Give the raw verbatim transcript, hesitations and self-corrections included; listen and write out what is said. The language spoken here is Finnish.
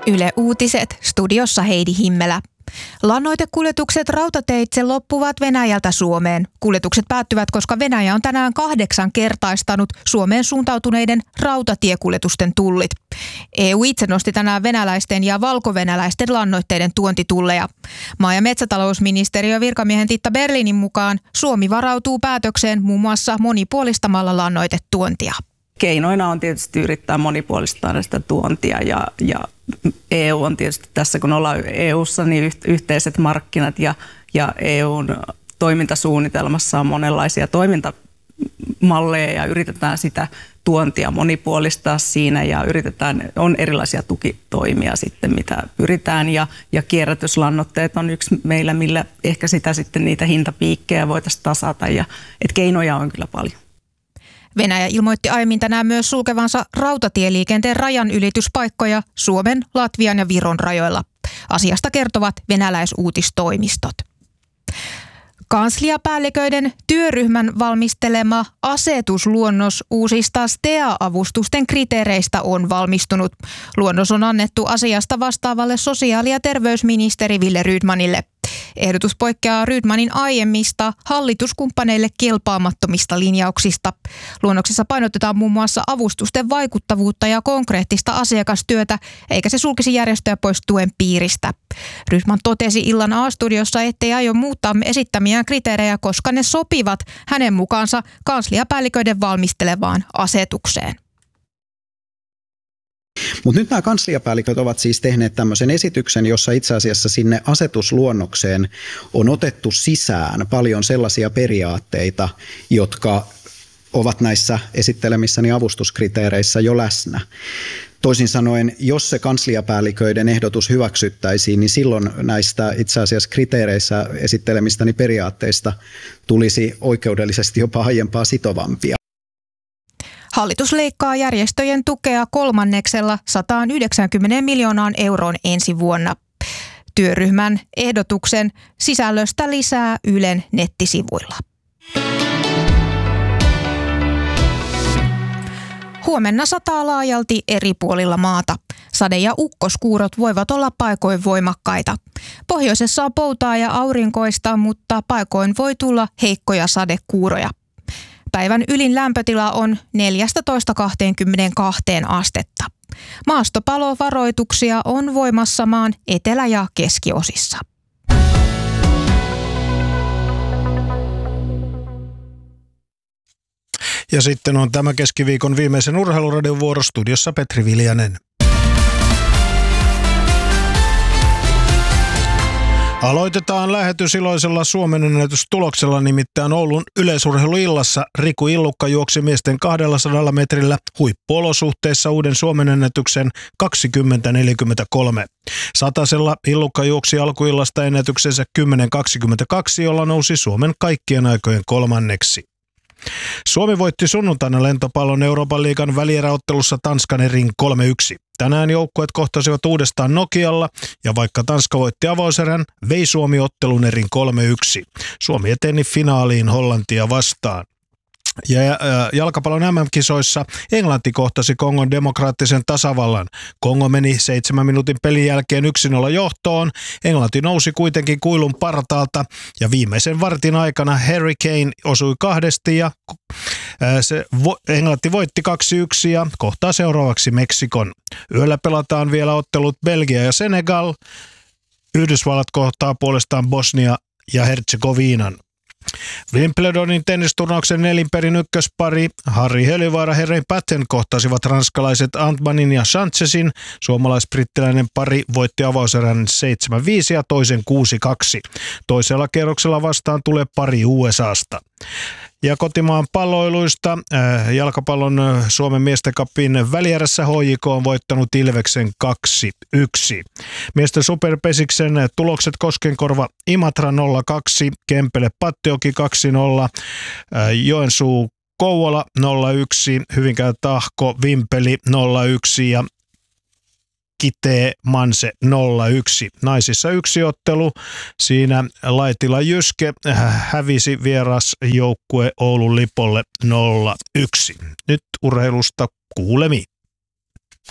Yle Uutiset, studiossa Heidi Himmelä. Lannoitekuljetukset rautateitse loppuvat Venäjältä Suomeen. Kuljetukset päättyvät, koska Venäjä on tänään kahdeksankertaistanut Suomeen suuntautuneiden rautatiekuljetusten tullit. E U itse nosti tänään venäläisten ja valkovenäläisten lannoitteiden tuontitulleja. Maa- ja metsätalousministeriö virkamiehen Titta Berlinin mukaan Suomi varautuu päätökseen muun muassa monipuolistamalla lannoitetuontia. Keinoina on tietysti yrittää monipuolistaa sitä tuontia ja, ja E U on tietysti tässä, kun ollaan E U:ssa, niin yhteiset markkinat ja, ja E U:n toimintasuunnitelmassa on monenlaisia toimintamalleja ja yritetään sitä tuontia monipuolistaa siinä ja yritetään, on erilaisia tukitoimia sitten, mitä pyritään ja, ja kierrätyslannoitteet on yksi meillä, millä ehkä sitä sitten niitä hintapiikkejä voitaisiin tasata ja et keinoja on kyllä paljon. Venäjä ilmoitti aiemmin tänään myös sulkevansa rautatieliikenteen rajanylityspaikkoja Suomen, Latvian ja Viron rajoilla. Asiasta kertovat venäläisuutistoimistot. Kansliapäälliköiden työryhmän valmistelema asetusluonnos uusista S T E A-avustusten kriteereistä on valmistunut. Luonnos on annettu asiasta vastaavalle sosiaali- ja terveysministeri Wille Rydmanille. Ehdotus poikkeaa Rydmanin aiemmista hallituskumppaneille kelpaamattomista linjauksista. Luonnoksessa painotetaan muun muassa avustusten vaikuttavuutta ja konkreettista asiakastyötä, eikä se sulkisi järjestöjä pois tuen piiristä. Rydman totesi illan A-studiossa, ettei aio muuttaa esittämiään kriteerejä, koska ne sopivat hänen mukaansa kansliapäälliköiden valmistelevaan asetukseen. Mutta nyt nämä kansliapäälliköt ovat siis tehneet tämmöisen esityksen, jossa itse asiassa sinne asetusluonnokseen on otettu sisään paljon sellaisia periaatteita, jotka ovat näissä esittelemissäni avustuskriteereissä jo läsnä. Toisin sanoen, jos se kansliapäälliköiden ehdotus hyväksyttäisiin, niin silloin näistä itse asiassa kriteereissä esittelemistäni periaatteista tulisi oikeudellisesti jopa aiempaa sitovampia. Hallitus leikkaa järjestöjen tukea kolmanneksella sata yhdeksänkymmentä miljoonaan euroon ensi vuonna. Työryhmän ehdotuksen sisällöstä lisää Ylen nettisivuilla. Huomenna sataa laajalti eri puolilla maata. Sade- ja ukkoskuurot voivat olla paikoin voimakkaita. Pohjoisessa on poutaa ja aurinkoista, mutta paikoin voi tulla heikkoja sadekuuroja. Päivän ylin lämpötila on neljätoista kaksikymmentäkaksi astetta. Maastopalovaroituksia on voimassa maan etelä- ja keskiosissa. Ja sitten on tämä keskiviikon viimeisen urheiluradion vuoro, studiossa Petri Viljanen. Aloitetaan lähetys iloisella Suomen ennätystuloksella, nimittäin Oulun yleisurheiluillassa Riku Illukka juoksi miesten kahdellasadalla metrillä huippuolosuhteissa uuden Suomen ennätyksen kaksikymmentä neljäkymmentäkolme. Satasella Illukka juoksi alkuillasta ennätyksensä kymmenen kaksikymmentäkaksi, jolla nousi Suomen kaikkien aikojen kolmanneksi. Suomi voitti sunnuntaina lentopallon Euroopan liigan välieräottelussa Tanskan erin kolme yksi. Tänään joukkueet kohtasivat uudestaan Nokialla ja vaikka Tanska voitti avauserän, vei Suomi ottelun erin kolme yksi. Suomi eteni finaaliin Hollantia vastaan. Ja jalkapallon M M-kisoissa Englanti kohtasi Kongon demokraattisen tasavallan. Kongo meni seitsemän minuutin pelin jälkeen yksi nolla johtoon. Englanti nousi kuitenkin kuilun partaalta ja viimeisen vartin aikana Harry Kane osui kahdesti ja se vo- Englanti voitti kaksi yksi ja kohtaa seuraavaksi Meksikon. Yöllä pelataan vielä ottelut Belgia ja Senegal. Yhdysvallat kohtaa puolestaan Bosnia ja Herzegovinan. Wimbledonin tennisturnauksen nelinperin ykköspari Harri Helivaara ja Harry Patten kohtasivat ranskalaiset Antmanin ja Sanchezin. Suomalais-brittiläinen pari voitti avauserän seitsemän viisi ja toisen kuusi kaksi. Toisella kierroksella vastaan tulee pari U S A:sta. Ja kotimaan palloiluista äh, jalkapallon äh, Suomen miesten cupin välierässä H J K on voittanut Ilveksen kaksi yksi. Miesten superpesiksen tulokset Koskenkorva Imatra nolla kaksi, Kempele Pattioki kaksi nolla, äh, Joensuu Kouvola nolla yksi, Hyvinkää Tahko Vimpeli nolla yksi ja Kitee Manse nolla yksi. Naisissa yksi ottelu. Siinä Laitila Jyske hävisi vierasjoukkue Oulun Lipolle nolla yksi. Nyt urheilusta kuulemiin.